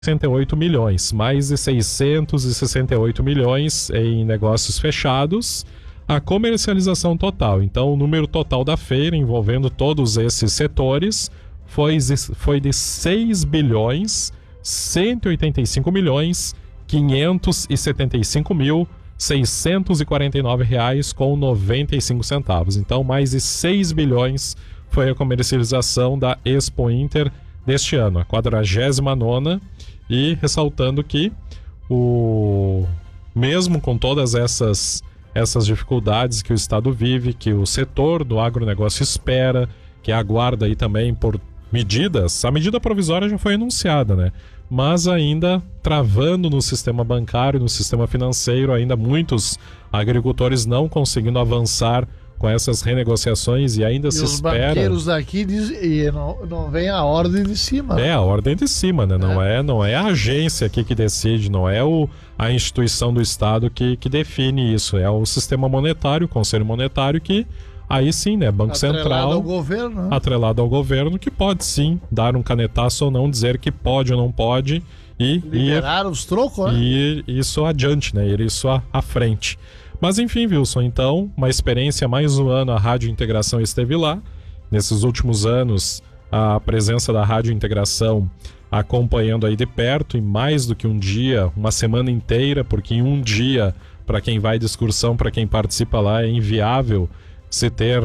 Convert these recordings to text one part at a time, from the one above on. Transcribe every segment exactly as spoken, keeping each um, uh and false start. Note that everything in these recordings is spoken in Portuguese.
sessenta e oito milhões, mais de seiscentos e sessenta e oito milhões em negócios fechados, a comercialização total. Então, o número total da feira, envolvendo todos esses setores, foi, foi de seis bilhões, cento e oitenta e cinco milhões, quinhentos e setenta e cinco mil, seiscentos e quarenta e nove reais com noventa e cinco centavos. Então, mais de seis bilhões foi a comercialização da Expo Inter deste ano, a quadragésima nona, e ressaltando que o mesmo com todas essas essas dificuldades que o Estado vive, que o setor do agronegócio espera, que aguarda aí também por medidas, a medida provisória já foi anunciada, né? Mas ainda travando no sistema bancário, no sistema financeiro, ainda muitos agricultores não conseguindo avançar com essas renegociações e ainda e se os espera... os banqueiros daqui dizem, e não, não vem a ordem de cima. É, a ordem de cima, né? Não é, é, não é a agência aqui que decide, não é o, a instituição do Estado que, que define isso. É o sistema monetário, o Conselho Monetário, que aí sim, né? Banco atrelado Central... ao governo, né? Atrelado ao governo, que pode sim dar um canetaço ou não, dizer que pode ou não pode e liberar ir, os trocos, né? E ir isso adiante, né? Ir isso à, à frente. Mas enfim, Wilson, então, uma experiência, mais um ano a Rádio Integração esteve lá. Nesses últimos anos, a presença da Rádio Integração acompanhando aí de perto, e mais do que um dia, uma semana inteira, porque em um dia, para quem vai de excursão, para quem participa lá, é inviável se ter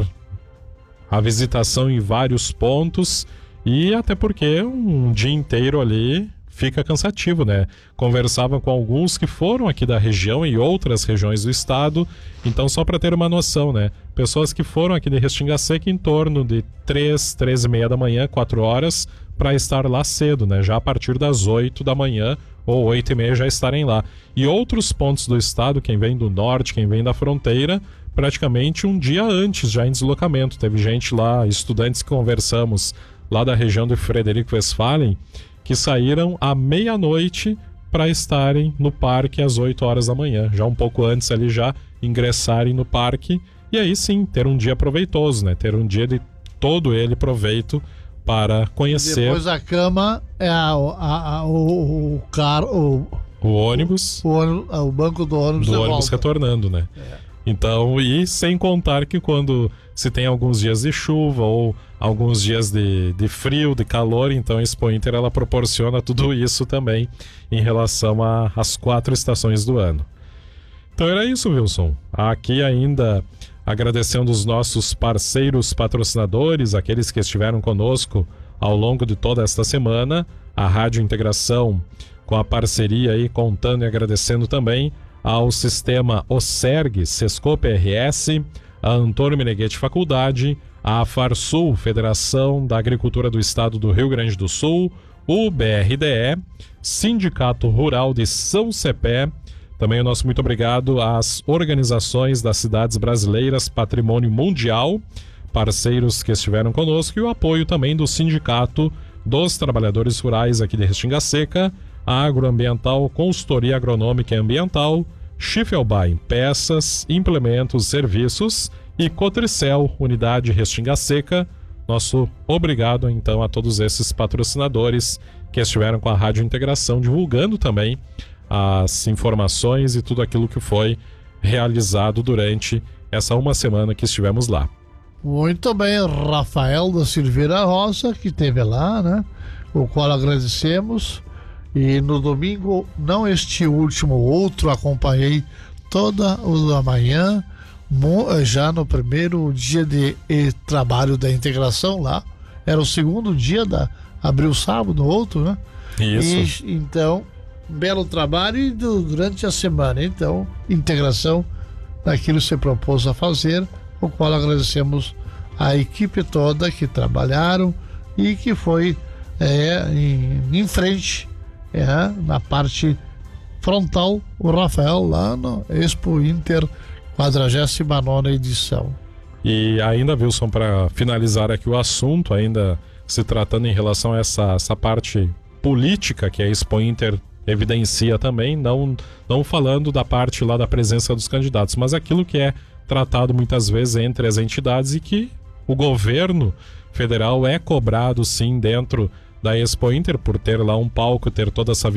a visitação em vários pontos, e até porque um dia inteiro ali fica cansativo, né? Conversava com alguns que foram aqui da região e outras regiões do estado, então só para ter uma noção, né? Pessoas que foram aqui de Restinga Seca em torno de três, três e meia da manhã, quatro horas, para estar lá cedo, né? Já a partir das oito da manhã ou oito e meia já estarem lá. E outros pontos do estado, quem vem do norte, quem vem da fronteira, praticamente um dia antes, já em deslocamento. Teve gente lá, estudantes que conversamos lá da região de Frederico Westphalen, que saíram à meia-noite para estarem no parque às oito horas da manhã. Já um pouco antes ali, já ingressarem no parque. E aí sim, ter um dia proveitoso, né? Ter um dia de todo ele proveito para conhecer. Depois a cama é a, a, a, o, o carro... O, o ônibus. O, o, o banco do ônibus. Do ônibus retornando, né? É. Então, e sem contar que quando se tem alguns dias de chuva ou alguns dias de, de frio, de calor, então a Expo Inter ela proporciona tudo isso também em relação às quatro estações do ano. Então era isso, Wilson. Aqui ainda agradecendo os nossos parceiros patrocinadores, aqueles que estiveram conosco ao longo de toda esta semana, a Rádio Integração com a parceria aí, contando e agradecendo também ao sistema OSERG, Sescope R S, a Antônio Meneghetti Faculdade, a Farsul, Federação da Agricultura do Estado do Rio Grande do Sul, o B R D E, Sindicato Rural de São Cepé, também o nosso muito obrigado às organizações das cidades brasileiras Patrimônio Mundial, parceiros que estiveram conosco, e o apoio também do Sindicato dos Trabalhadores Rurais aqui de Restinga Seca, a Agroambiental, Consultoria Agronômica e Ambiental, Schiffelbein, Peças, Implementos, Serviços e Cotricel, Unidade Restinga Seca. Nosso obrigado, então, a todos esses patrocinadores que estiveram com a Rádio Integração, divulgando também as informações e tudo aquilo que foi realizado durante essa uma semana que estivemos lá. Muito bem, Rafael da Silveira Rosa, que esteve lá, né? O qual agradecemos. E no domingo, não este último, outro, acompanhei toda a manhã, já no primeiro dia de trabalho da integração lá. Era o segundo dia, da abriu sábado, outro, né? Isso. E, então, belo trabalho e do, durante a semana. Então, integração daquilo que se propôs a fazer, o qual agradecemos a equipe toda que trabalharam e que foi é, em, em frente. É, na parte frontal, o Rafael lá no Expo Inter quadragésima nona edição. E ainda, Wilson, para finalizar aqui o assunto, ainda se tratando em relação a essa, essa parte política que a Expo Inter evidencia também, não, não falando da parte lá da presença dos candidatos, mas aquilo que é tratado muitas vezes entre as entidades e que o governo federal é cobrado sim dentro da Expo Inter, por ter lá um palco, ter toda essa